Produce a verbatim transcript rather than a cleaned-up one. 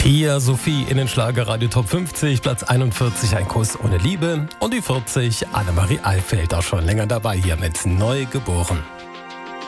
Hier Sophie in den Schlagerradio Top fünfzig, Platz einundvierzig, ein Kuss ohne Liebe. Und die vierzig, Annemarie Alfeld, auch schon länger dabei hier mit Neugeboren.